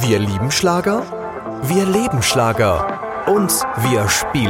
Wir lieben Schlager, wir leben Schlager und wir spielen